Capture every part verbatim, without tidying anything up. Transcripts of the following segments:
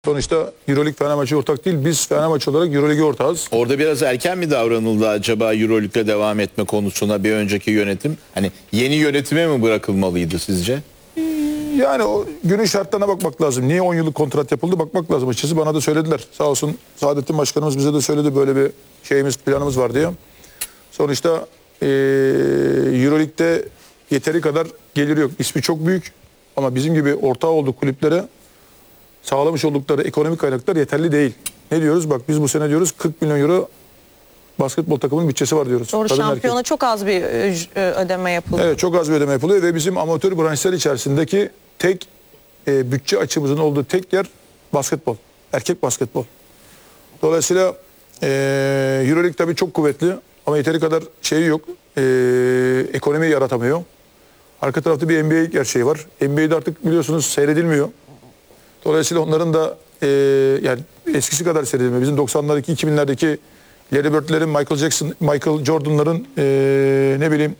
Sonuçta Euroleague Fenerbahçe ortak değil. Biz Fenerbahçe olarak Euroleague'e ortağız. Orada biraz erken mi davranıldı acaba Euroleague'le devam etme konusuna bir önceki yönetim? Hani yeni yönetime mi bırakılmalıydı sizce? Yani o günün şartlarına bakmak lazım. Niye on yıllık kontrat yapıldı bakmak lazım açıkçası. Bana da söylediler. Sağ olsun Saadettin Başkanımız bize de söyledi böyle bir şeyimiz planımız var diye. Sonuçta ee, Euroleague'de yeteri kadar gelir yok. İsmi çok büyük ama bizim gibi ortağı olduk kulüplere sağlamış oldukları ekonomik kaynaklar yeterli değil. Ne diyoruz? Bak biz bu sene diyoruz kırk milyon euro basketbol takımının bütçesi var diyoruz. Doğru, Kadın şampiyona erkek. çok az bir ödeme yapılıyor. Evet, çok az bir ödeme yapılıyor ve bizim amatör branşlar içerisindeki tek e, bütçe açımızın olduğu tek yer basketbol. Erkek basketbol. Dolayısıyla e, Euroleague tabii çok kuvvetli ama yeteri kadar şeyi yok. E, ekonomi yaratamıyor. Arka tarafta bir N B A gerçeği var. N B A'de artık biliyorsunuz seyredilmiyor. Dolayısıyla onların da e, yani eskisi kadar seyredilmiyor. Bizim doksanlardaki iki binlerdeki Larry Bird'lerin, Michael Jackson, Michael Jordan'ların e, ne bileyim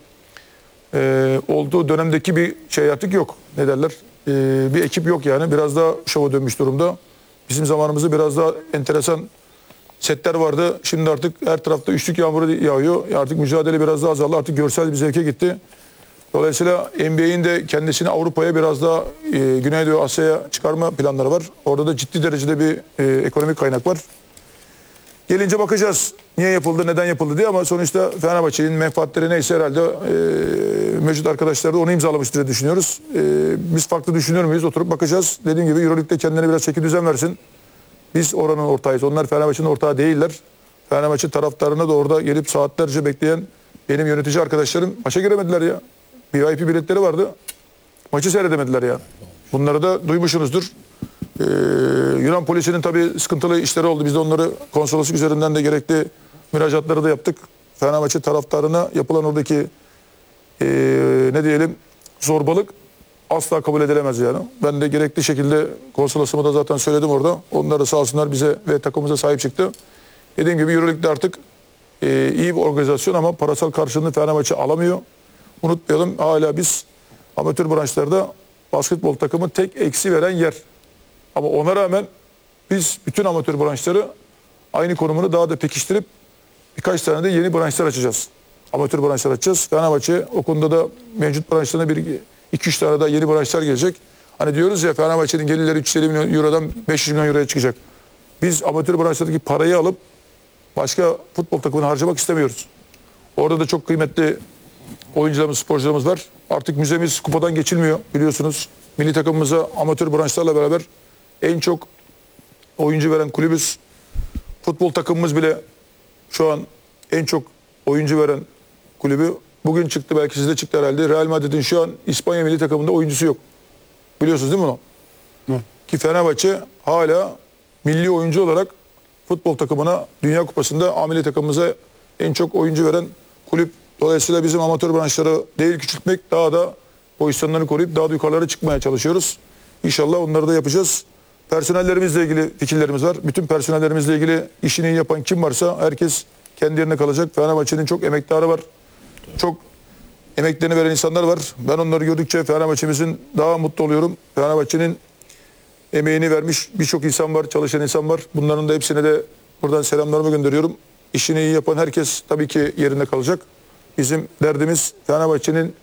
e, olduğu dönemdeki bir şey artık yok. Ne derler? E, bir ekip yok yani. Biraz daha şova dönmüş durumda. Bizim zamanımızda biraz daha enteresan setler vardı. Şimdi artık her tarafta üçlük yağmuru yağıyor. Artık mücadele biraz daha azaldı. Artık görsel bir zevke gitti. Dolayısıyla N B A'in de kendisini Avrupa'ya biraz daha e, Güneydoğu Asya'ya çıkarma planları var. Orada da ciddi derecede bir e, ekonomik kaynak var. Gelince bakacağız niye yapıldı, neden yapıldı diye ama sonuçta Fenerbahçe'nin menfaatleri neyse herhalde e, mevcut arkadaşlar da onu imzalamıştır diye düşünüyoruz. E, biz farklı düşünüyor muyuz? Oturup bakacağız. Dediğim gibi Euroleague'de kendine biraz çeki düzen versin. Biz oranın ortağıyız. Onlar Fenerbahçe'nin ortağı değiller. Fenerbahçe taraftarına da orada gelip saatlerce bekleyen benim yönetici arkadaşlarım maça giremediler ya. V I P biletleri vardı. Maçı seyredemediler ya. Bunları da duymuşsunuzdur. Ee, Yunan polisinin tabii sıkıntılı işleri oldu. Biz de onları konsolosluk üzerinden de gerekli müracaatları da yaptık. Fenerbahçe taraftarına yapılan oradaki ee, ne diyelim zorbalık asla kabul edilemez yani. Ben de gerekli şekilde konsolosluğuma da zaten söyledim orada. Onlar da sağ olsunlar bize ve takımımıza sahip çıktı. Dediğim gibi Euroleague'de artık ee, iyi bir organizasyon ama parasal karşılığını Fenerbahçe alamıyor. Unutmayalım hala biz amatör branşlarda basketbol takımı tek eksi veren yer. Ama ona rağmen biz bütün amatör branşları aynı konumunu daha da pekiştirip birkaç tane de yeni branşlar açacağız. Amatör branşlar açacağız. Fenerbahçe o konuda da mevcut branşlarına bir iki üç tane daha yeni branşlar gelecek. Hani diyoruz ya Fenerbahçe'nin gelirleri üç yüz elli milyon eurodan beş yüz milyon euroya çıkacak. Biz amatör branşlardaki parayı alıp başka futbol takımını harcamak istemiyoruz. Orada da çok kıymetli oyuncularımız, sporcularımız var. Artık müzemiz kupadan geçilmiyor biliyorsunuz. Milli takımımıza amatör branşlarla beraber en çok oyuncu veren kulübüz. Futbol takımımız bile şu an en çok oyuncu veren kulübü. Bugün çıktı, belki sizde çıktı herhalde. Real Madrid'in şu an İspanya milli takımında oyuncusu yok. Biliyorsunuz değil mi bunu? Hı. Ki Fenerbahçe hala milli oyuncu olarak futbol takımına Dünya Kupası'nda A milli takımımıza en çok oyuncu veren kulüp. Dolayısıyla bizim amatör branşları değil küçültmek, daha da pozisyonlarını koruyup daha da yukarılara çıkmaya çalışıyoruz. İnşallah onları da yapacağız. Personellerimizle ilgili fikirlerimiz var. Bütün personellerimizle ilgili işini iyi yapan kim varsa herkes kendi yerine kalacak. Fenerbahçe'nin çok emektarı var. Çok emeklerini veren insanlar var. Ben onları gördükçe Fenerbahçe'mizin daha mutlu oluyorum. Fenerbahçe'nin emeğini vermiş birçok insan var, çalışan insan var. Bunların da hepsine de buradan selamlarımı gönderiyorum. İşini iyi yapan herkes tabii ki yerinde kalacak. Bizim derdimiz Fenerbahçe'nin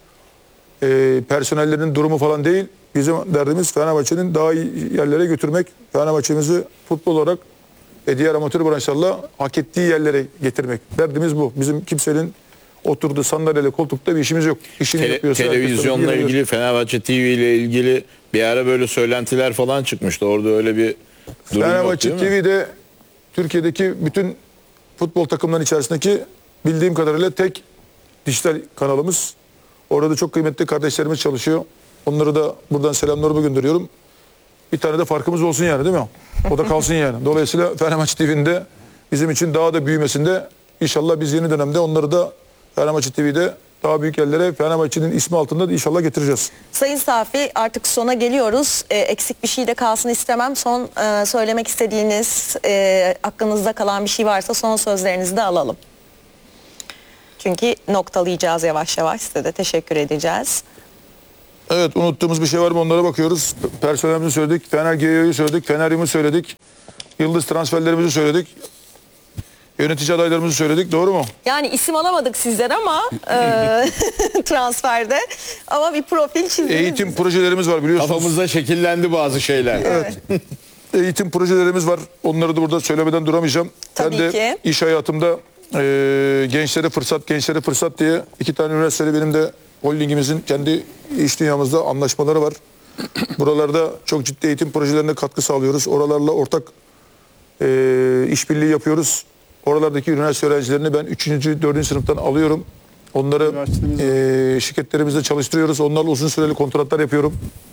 e, personellerinin durumu falan değil. Bizim derdimiz Fenerbahçe'nin daha iyi yerlere götürmek. Fenerbahçe'mizi futbol olarak ve diğer amatör branşlarla hak ettiği yerlere getirmek. Derdimiz bu. Bizim kimsenin oturduğu sandalyeyle koltukta bir işimiz yok. İşini Tele, yapıyorsa televizyonla ilgili, Fenerbahçe T V ile ilgili bir ara böyle söylentiler falan çıkmıştı. Orada öyle bir durum Fenerbahçe yok değil mi? T V'de Türkiye'deki bütün futbol takımlarının içerisindeki bildiğim kadarıyla tek dijital kanalımız. Orada çok kıymetli kardeşlerimiz çalışıyor. Onları da buradan selamlarımı gönderiyorum. Bir tane de farkımız olsun yani değil mi? O da kalsın yani. Dolayısıyla Fenerbahçe T V'nin de bizim için daha da büyümesinde inşallah biz yeni dönemde onları da Fenerbahçe T V'de daha büyük yerlere Fenerbahçe'nin ismi altında da inşallah getireceğiz. Sayın Safi, artık sona geliyoruz. E, eksik bir şey de kalsın istemem. Son e, söylemek istediğiniz, e, aklınızda kalan bir şey varsa son sözlerinizi de alalım. Çünkü noktalayacağız yavaş yavaş. Size de teşekkür edeceğiz. Evet, unuttuğumuz bir şey var mı onlara bakıyoruz. Personelimizi söyledik, Fener G E O'yu söyledik, Feneryum'u söyledik. Yıldız transferlerimizi söyledik. Yönetici adaylarımızı söyledik, doğru mu? Yani isim alamadık sizden ama e, transferde ama bir profil çizdiniz. Eğitim projelerimiz var biliyorsunuz. Kafamızda şekillendi bazı şeyler. Evet. Eğitim projelerimiz var. Onları da burada söylemeden duramayacağım. Tabii ben de ki. iş hayatımda e, gençlere fırsat, gençlere fırsat diye iki tane üniversitede benim de holdingimizin kendi iş dünyamızda anlaşmaları var. Buralarda çok ciddi eğitim projelerine katkı sağlıyoruz. Oralarla ortak e, işbirliği yapıyoruz. Oralardaki üniversite öğrencilerini ben üçüncü dördüncü sınıftan alıyorum. Onları Üniversitemiz e, şirketlerimizde çalıştırıyoruz. Onlarla uzun süreli kontratlar yapıyorum.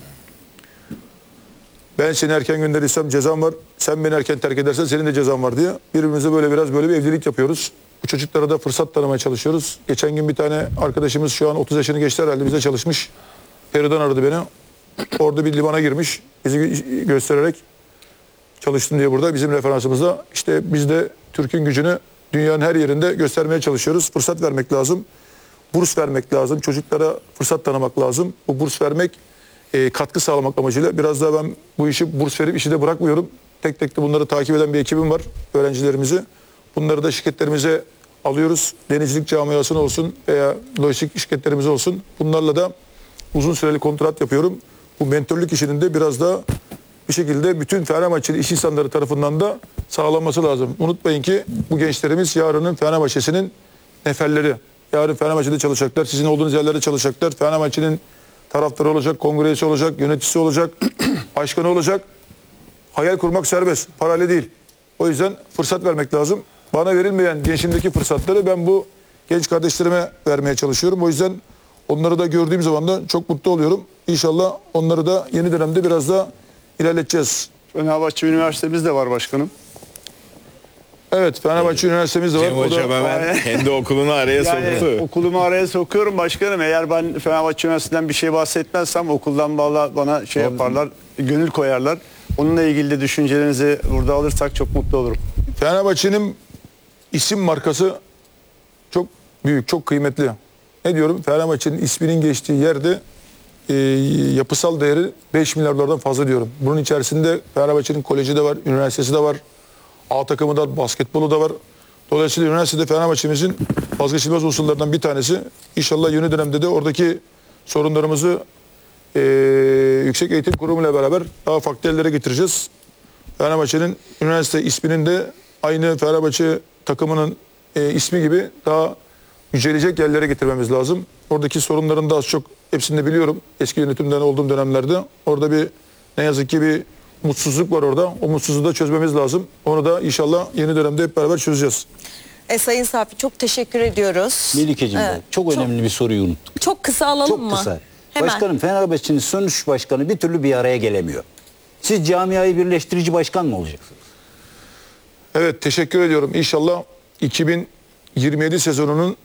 Ben seni erken gönderirsem cezam var. Sen beni erken terk edersen senin de cezan var diye. Birbirimize böyle biraz böyle bir evlilik yapıyoruz. Bu çocuklara da fırsat tanımaya çalışıyoruz. Geçen gün bir tane arkadaşımız şu an otuz yaşını geçti herhalde bize çalışmış. Peri'den aradı beni. Orada bir limana girmiş. Bizi gö- göstererek çalıştım diye burada bizim referansımızda. İşte biz de Türk'ün gücünü dünyanın her yerinde göstermeye çalışıyoruz. Fırsat vermek lazım. Burs vermek lazım. Çocuklara fırsat tanımak lazım. Bu burs vermek e, katkı sağlamak amacıyla. Biraz daha ben bu işi burs verip işi de bırakmıyorum. Tek tek de bunları takip eden bir ekibim var. Öğrencilerimizi. Bunları da şirketlerimize alıyoruz. Denizcilik camiasına olsun veya lojistik şirketlerimize olsun. Bunlarla da uzun süreli kontrat yapıyorum. Bu mentörlük işinin de biraz daha bir şekilde bütün Fenerbahçeli iş insanları tarafından da sağlanması lazım. Unutmayın ki bu gençlerimiz yarının Fenerbahçe'sinin neferleri. Yarın Fenerbahçe'de çalışacaklar. Sizin olduğunuz yerlerde çalışacaklar. Fenerbahçe'nin taraftarı olacak, kongresi olacak, yöneticisi olacak, başkanı olacak. Hayal kurmak serbest. Parayla değil. O yüzden fırsat vermek lazım. Bana verilmeyen gençliğimdeki fırsatları ben bu genç kardeşlerime vermeye çalışıyorum. O yüzden onları da gördüğüm zaman da çok mutlu oluyorum. İnşallah onları da yeni dönemde biraz daha ilerleteceğiz. Fenerbahçe Üniversitemiz de var başkanım. Evet, Fenerbahçe Üniversitemiz de var. Cem O da- Hocam hemen kendi okulunu araya Yani soktu. okulumu araya sokuyorum başkanım. Eğer ben Fenerbahçe Üniversitesi'nden bir şey bahsetmezsem okuldan valla bana şey yaparlar, gönül koyarlar. Onunla ilgili de düşüncelerinizi burada alırsak çok mutlu olurum. Fenerbahçe'nin isim markası çok büyük, çok kıymetli. Ne diyorum? Fenerbahçe'nin isminin geçtiği yerde e, yapısal değeri beş milyar dolardan fazla diyorum. Bunun içerisinde Fenerbahçe'nin koleji de var, üniversitesi de var, A takımı da, basketbolu da var. Dolayısıyla üniversitede Fenerbahçe'mizin vazgeçilmez unsurlarından bir tanesi. İnşallah yeni dönemde de oradaki sorunlarımızı e, Yüksek Eğitim Kurumu ile beraber daha farklı ellere getireceğiz. Fenerbahçe'nin üniversite isminin de aynı Fenerbahçe takımının e, ismi gibi daha yücelecek yerlere getirmemiz lazım. Oradaki sorunların da az çok hepsini de biliyorum. Eski yönetimden olduğum dönemlerde orada bir ne yazık ki bir mutsuzluk var orada. O mutsuzluğu da çözmemiz lazım. Onu da inşallah yeni dönemde hep beraber çözeceğiz. E, Sayın Safi çok teşekkür ediyoruz. Melikeciğim Evet, çok önemli bir soruyu unuttuk. Çok kısa alalım Çok mı? kısa. Hemen. Başkanım Fenerbahçe'nin sonuç başkanı bir türlü bir araya gelemiyor. Siz camiayı birleştirici başkan mı olacaksınız? Evet, teşekkür ediyorum. İnşallah iki bin yirmi yedi sezonunun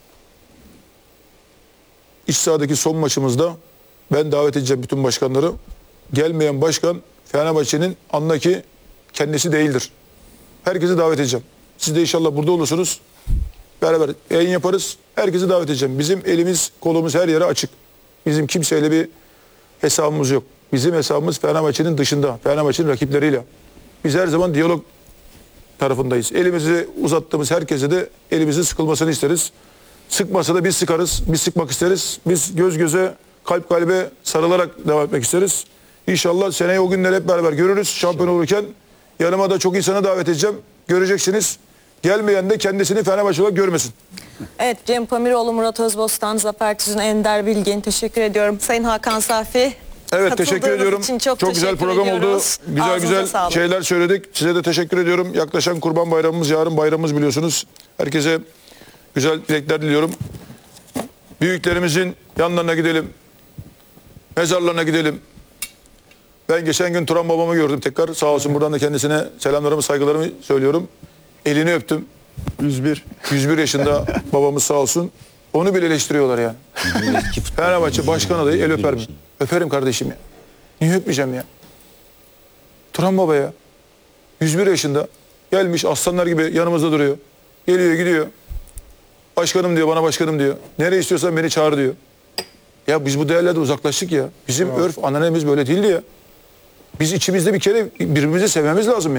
iç sahadaki son maçımızda ben davet edeceğim bütün başkanları. Gelmeyen başkan Fenerbahçe'nin anla ki kendisi değildir. Herkesi davet edeceğim. Siz de inşallah burada olursunuz. Beraber yayın yaparız. Herkesi davet edeceğim. Bizim elimiz, kolumuz her yere açık. Bizim kimseyle bir hesabımız yok. Bizim hesabımız Fenerbahçe'nin dışında. Fenerbahçe'nin rakipleriyle. Biz her zaman diyalog tarafındayız. Elimizi uzattığımız herkese de elimizin sıkılmasını isteriz. Sıkmasa da biz sıkarız. Biz sıkmak isteriz. Biz göz göze, kalp kalbe sarılarak devam etmek isteriz. İnşallah seneye o günleri hep beraber görürüz. Şampiyon olurken yanıma da çok insana davet edeceğim. Göreceksiniz. Gelmeyen de kendisini Fenerbahçe olarak görmesin. Evet, Cem Pamiroğlu, Murat Özbostan, Zafer Tüzün, Ender Bilgin teşekkür ediyorum. Sayın Hakan Safi. Evet, katıldığınız teşekkür ediyorum. için çok, Çok güzel teşekkür program oldu. ediyoruz. Güzel Ağzınıza güzel sağlık. şeyler söyledik. Size de teşekkür ediyorum. Yaklaşan Kurban Bayramımız, yarın bayramımız biliyorsunuz. Herkese güzel dilekler diliyorum. Büyüklerimizin yanlarına gidelim. Mezarlarına gidelim. Ben geçen gün Turan babamı gördüm tekrar. Sağ olsun, buradan da kendisine selamlarımı, saygılarımı söylüyorum. Elini öptüm. yüz bir. yüz bir yaşında babamız sağ olsun. Onu bile eleştiriyorlar yani. Fenerbahçe başkan adayı el öper mi? Öperim kardeşim ya. Niye öpmeyeceğim ya? Turan baba ya. yüz bir yaşında. Gelmiş aslanlar gibi yanımızda duruyor. Geliyor gidiyor. Başkanım diyor, bana başkanım diyor. Nereye istiyorsan beni çağır diyor. Ya biz bu değerlerden uzaklaştık ya. Bizim örf, ananemiz böyle değildi ya. Biz içimizde bir kere birbirimizi sevmemiz lazım ya.